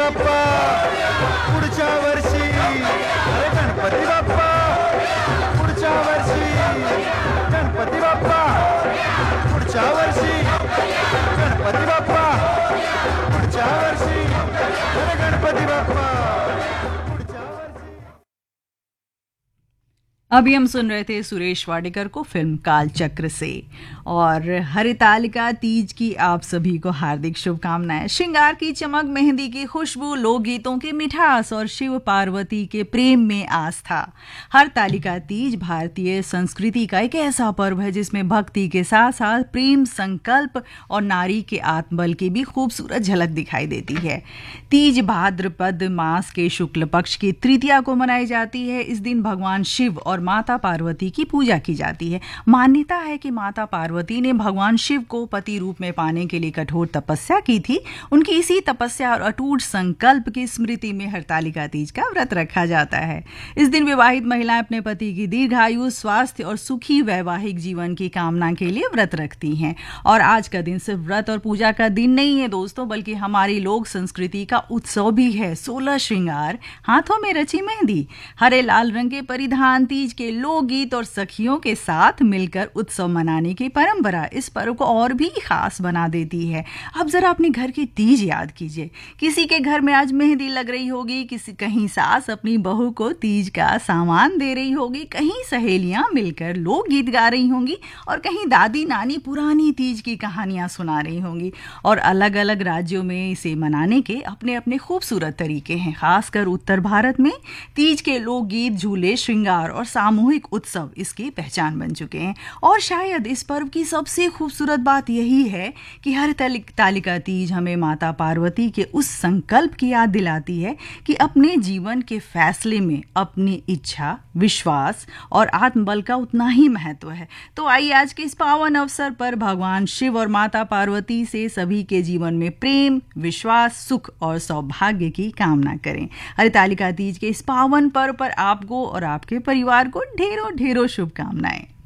बाप्पा पुढच्या वर्षी, अरे गणपती बाप्पा पुढच्या वर्षी, गणपती बाप्पा पुढच्या वर्षी, गणपती बाप्पा पुढच्या वर्षी, अरे गणपती बाप्पा पुढच्या वर्षी। अभी हम सुन रहे थे सुरेश वाडेकर को फिल्म कालचक्र से। और हरितालिका तीज की आप सभी को हार्दिक शुभकामनाएं। श्रृंगार की चमक, मेहंदी की खुशबू, लोकगीतों की मिठास और शिव पार्वती के प्रेम में आस्था। हरतालिका तीज भारतीय संस्कृति का एक ऐसा पर्व है जिसमें भक्ति के साथ साथ प्रेम, संकल्प और नारी के आत्मबल की भी खूबसूरत झलक दिखाई देती है। तीज भाद्रपद मास के शुक्ल पक्ष की तृतीया को मनाई जाती है। इस दिन भगवान शिव और माता पार्वती की पूजा की जाती है। मान्यता है कि माता पार्वती ने भगवान शिव को पति रूप में पाने के लिए कठोर तपस्या की थी। उनकी इसी तपस्या और अटूट संकल्प की स्मृति में हरतालिका तीज का व्रत रखा जाता है। इस दिन विवाहित महिलाएं अपने पति की दीर्घायु, स्वास्थ्य और सुखी वैवाहिक जीवन की कामना के लिए व्रत रखती हैं। और आज का दिन सिर्फ व्रत और पूजा का दिन नहीं है दोस्तों, बल्कि हमारी लोक संस्कृति का उत्सव भी है। 16 श्रृंगार, हाथों में रची मेहंदी, हरे लाल रंग के परिधान, तीज के लोकगीत और सखियों के साथ मिलकर उत्सव मनाने की परंपरा इस पर्व को और भी खास बना देती है। अब जरा अपने घर की तीज याद कीजिए। किसी के घर में आज मेहंदी लग रही होगी, कहीं सास अपनी बहू को तीज का सामान दे रही होगी, कहीं सहेलियां मिलकर लोकगीत गा रही होंगी और कहीं दादी नानी पुरानी तीज की कहानियां सुना रही होंगी। और अलग अलग राज्यों में इसे मनाने के अपने अपने खूबसूरत तरीके हैं। खासकर उत्तर भारत में तीज के लोकगीत, झूले, श्रृंगार और सामूहिक उत्सव इसकी पहचान बन चुके हैं। और शायद इस पर्व की सबसे खूबसूरत बात यही है कि हरतालिका तीज हमें माता पार्वती के उस संकल्प की याद दिलाती है कि अपने जीवन के फैसले में अपनी इच्छा, विश्वास और आत्मबल का उतना ही महत्व है। तो आइए आज के इस पावन अवसर पर भगवान शिव और माता पार्वती से सभी के जीवन में प्रेम, विश्वास, सुख और सौभाग्य की कामना करें। हरतालिका तीज के इस पावन पर्व पर आपको और आपके परिवार को ढेरों ढेरों शुभकामनाएं।